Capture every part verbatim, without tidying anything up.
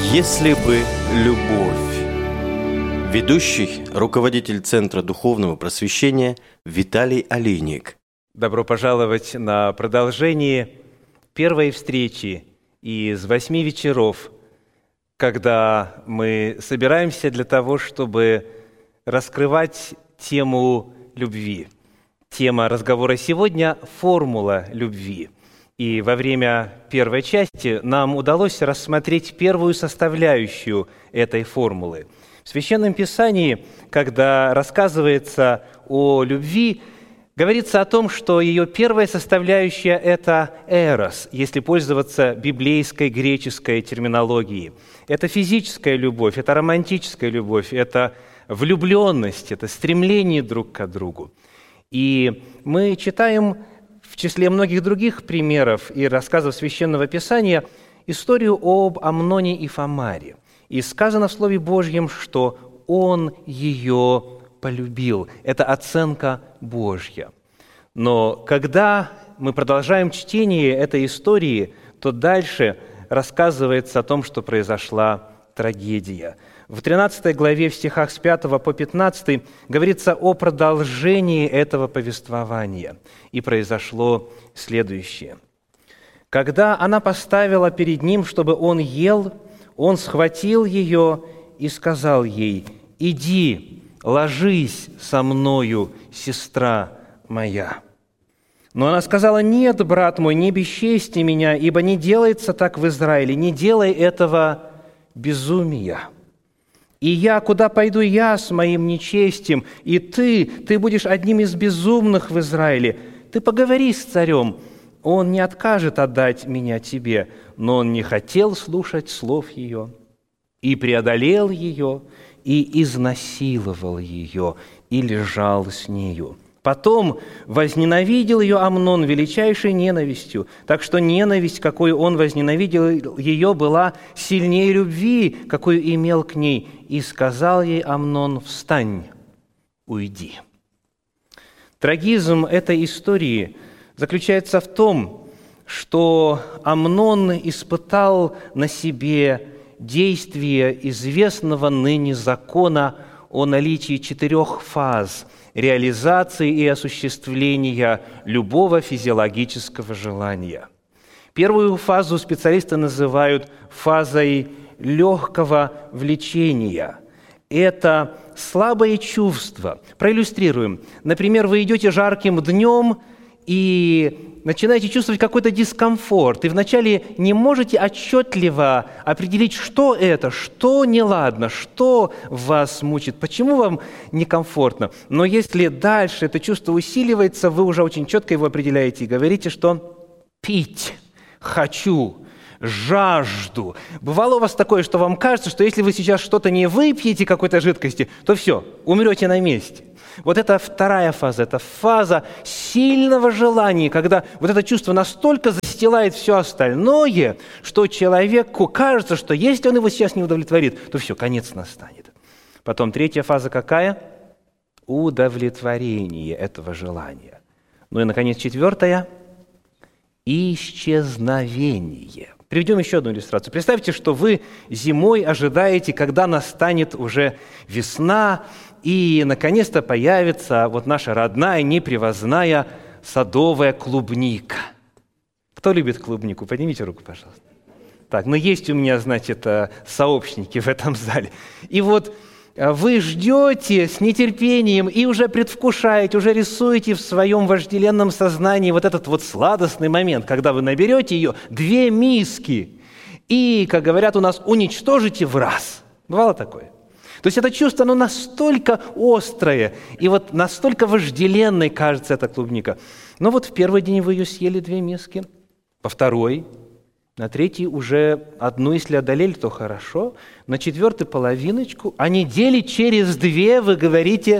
Если бы любовь. Ведущий, руководитель Центра духовного просвещения Виталий Олейник. Добро пожаловать на продолжение первой встречи из восьми вечеров, когда мы собираемся для того, чтобы раскрывать тему любви. Тема разговора сегодня – формула любви. И во время первой части нам удалось рассмотреть первую составляющую этой формулы. В Священном Писании, когда рассказывается о любви, говорится о том, что ее первая составляющая – это эрос, если пользоваться библейской греческой терминологией. Это физическая любовь, это романтическая любовь, это влюбленность, это стремление друг к другу. И мы читаем в числе многих других примеров и рассказов Священного Писания историю об Амноне и Фамаре. И сказано в Слове Божьем, что он ее полюбил. Это оценка Божья. Но когда мы продолжаем чтение этой истории, то дальше рассказывается о том, что произошла трагедия. В тринадцатой главе, в стихах с пятого по пятнадцатый, говорится о продолжении этого повествования. И произошло следующее. Когда она поставила перед ним, чтобы он ел, он схватил ее и сказал ей: «Иди, ложись со мною, сестра моя». Но она сказала: «Нет, брат мой, не бесчести меня, ибо не делается так в Израиле, не делай этого безумия. И я, куда пойду я с моим нечестием, и ты, ты будешь одним из безумных в Израиле. Ты поговори с царем, он не откажет отдать меня тебе». Но он не хотел слушать слов ее, и преодолел ее, и изнасиловал ее, и лежал с нею. Потом возненавидел ее Амнон величайшей ненавистью, так что ненависть, какой он возненавидел ее, была сильнее любви, какую имел к ней. И сказал ей Амнон: «Встань, уйди». Трагизм этой истории заключается в том, что Амнон испытал на себе действие известного ныне закона о наличии четырех фаз реализации и осуществления любого физиологического желания. Первую фазу специалисты называют фазой легкого влечения. Это слабое чувство. Проиллюстрируем. Например, вы идете жарким днем и начинаете чувствовать какой-то дискомфорт, и вначале не можете отчетливо определить, что это, что неладно, что вас мучит, почему вам некомфортно. Но если дальше это чувство усиливается, вы уже очень четко его определяете и говорите, что «пить хочу», «жажду». Бывало у вас такое, что вам кажется, что если вы сейчас что-то не выпьете какой-то жидкости, то все, умрете на месте. Вот это вторая фаза, это фаза сильного желания, когда вот это чувство настолько застилает все остальное, что человеку кажется, что если он его сейчас не удовлетворит, то все, конец настанет. Потом третья фаза какая? Удовлетворение этого желания. Ну и, наконец, четвертая – исчезновение. Приведем еще одну иллюстрацию. Представьте, что вы зимой ожидаете, когда настанет уже весна, и, наконец-то, появится вот наша родная, непривозная садовая клубника. Кто любит клубнику? Поднимите руку, пожалуйста. Так, ну есть у меня, значит, сообщники в этом зале. И вот вы ждете с нетерпением и уже предвкушаете, уже рисуете в своем вожделенном сознании вот этот вот сладостный момент, когда вы наберете ее, две миски, и, как говорят у нас, уничтожите в раз. Бывало такое? То есть это чувство, оно настолько острое, и вот настолько вожделенной кажется эта клубника. Но вот в первый день вы ее съели две миски, во второй, на третий уже одну, если одолели, то хорошо, на четвертый половиночку, а недели через две вы говорите: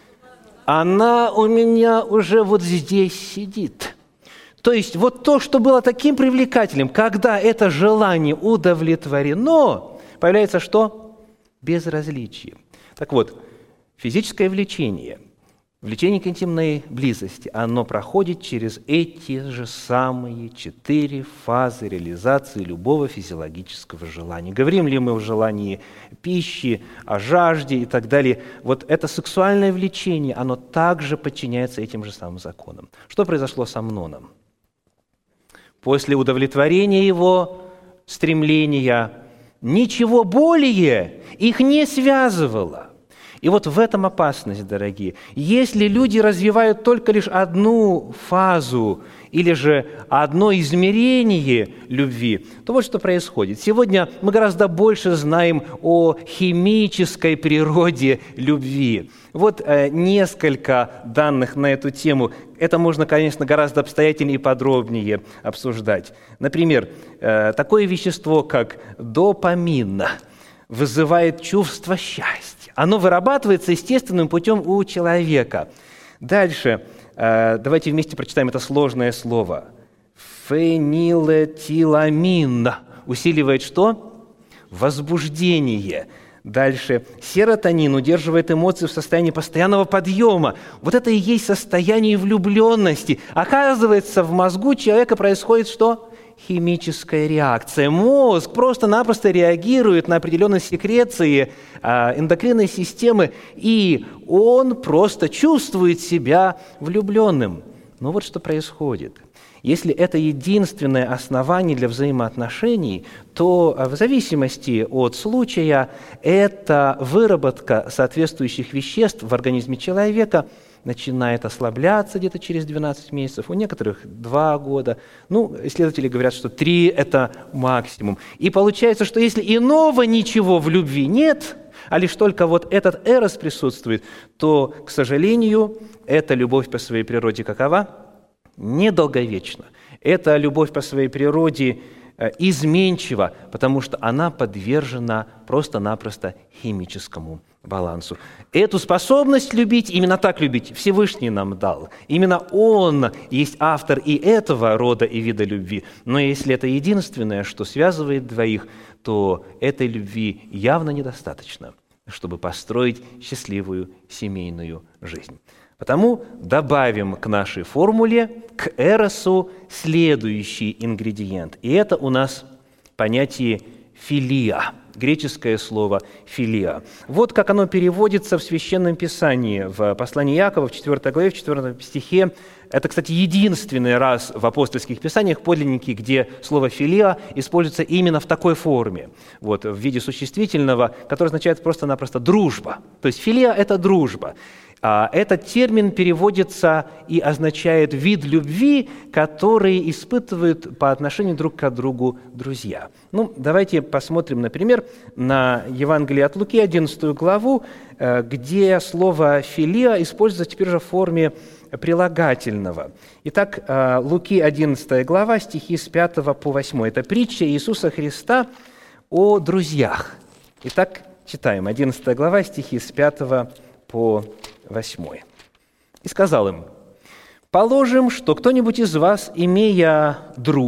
она у меня уже вот здесь сидит. То есть вот то, что было таким привлекательным, когда это желание удовлетворено, появляется что? Безразличие. Так вот, физическое влечение Влечение к интимной близости, оно проходит через эти же самые четыре фазы реализации любого физиологического желания. Говорим ли мы о желании пищи, о жажде и так далее. Вот это сексуальное влечение, оно также подчиняется этим же самым законам. Что произошло с Амноном? После удовлетворения его стремления ничего более их не связывало. И вот в этом опасность, дорогие. Если люди развивают только лишь одну фазу или же одно измерение любви, то вот что происходит. Сегодня мы гораздо больше знаем о химической природе любви. Вот э, несколько данных на эту тему. Это можно, конечно, гораздо обстоятельнее и подробнее обсуждать. Например, э, такое вещество, как допамин, вызывает чувство счастья. Оно вырабатывается естественным путем у человека. Дальше, э, давайте вместе прочитаем это сложное слово. Фенилэтиламин усиливает что? Возбуждение. Дальше, серотонин удерживает эмоции в состоянии постоянного подъема. Вот это и есть состояние влюбленности. Оказывается, в мозгу человека происходит что? Химическая реакция. Мозг просто-напросто реагирует на определенные секреции эндокринной системы, и он просто чувствует себя влюбленным. Но вот что происходит. Если это единственное основание для взаимоотношений, то в зависимости от случая эта выработка соответствующих веществ в организме человека начинает ослабляться где-то через двенадцать месяцев, у некоторых два года. Ну, исследователи говорят, что три – это максимум. И получается, что если иного ничего в любви нет, а лишь только вот этот эрос присутствует, то, к сожалению, эта любовь по своей природе какова? Недолговечна. Эта любовь по своей природе изменчива, потому что она подвержена просто-напросто химическому балансу. Эту способность любить, именно так любить, Всевышний нам дал. Именно Он есть автор и этого рода и вида любви. Но если это единственное, что связывает двоих, то этой любви явно недостаточно, чтобы построить счастливую семейную жизнь. Потому добавим к нашей формуле, к эросу, следующий ингредиент. И это у нас понятие «филия», греческое слово «филия». Вот как оно переводится в Священном Писании, в послании Иакова, в четвёртой главе, в четвёртом стихе. Это, кстати, единственный раз в апостольских писаниях, подлинники, где слово «филия» используется именно в такой форме, вот, в виде существительного, который означает просто-напросто «дружба». То есть «филия» – это дружба. Этот термин переводится и означает вид любви, который испытывают по отношению друг к другу друзья. Ну, давайте посмотрим, например, на Евангелие от Луки, одиннадцатую главу, где слово «филия» используется теперь же в форме прилагательного. Итак, Луки, одиннадцатая глава, стихи с пятого по восьмой. Это притча Иисуса Христа о друзьях. Итак, читаем. одиннадцатая глава, стихи с пятого по восьмой. «И сказал им: положим, что кто-нибудь из вас, имея друга,